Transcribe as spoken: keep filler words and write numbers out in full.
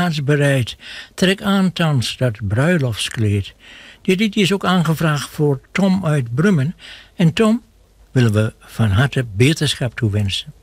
plaats bereid. Trek aan thans dat bruiloftskleed. Dit liedje is ook aangevraagd voor Tom uit Brummen. En Tom willen we van harte beterschap toewensen.